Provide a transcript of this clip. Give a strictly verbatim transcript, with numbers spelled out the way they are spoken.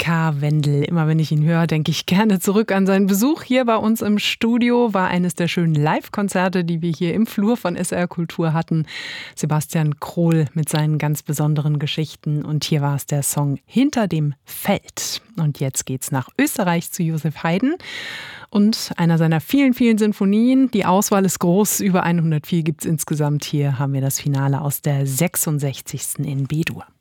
K. Wendel. Immer wenn ich ihn höre, denke ich gerne zurück an seinen Besuch hier bei uns im Studio. War eines der schönen Live-Konzerte, die wir hier im Flur von S R Kultur hatten. Sebastian Krohl mit seinen ganz besonderen Geschichten. Und hier war es der Song Hinter dem Feld. Und jetzt geht's nach Österreich zu Josef Haydn und einer seiner vielen, vielen Sinfonien. Die Auswahl ist groß, über hundertvier gibt es insgesamt. Hier haben wir das Finale aus der sechsundsechzigsten in B-Dur.